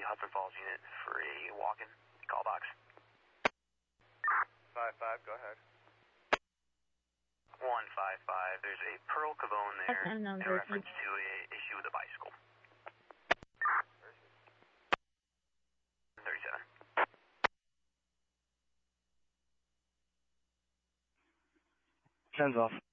Hudson Falls unit for a walk-in call box. 5-5, go ahead. 155, there's a Pearl Cavone there in reference to a issue with a bicycle. 37. 10's off.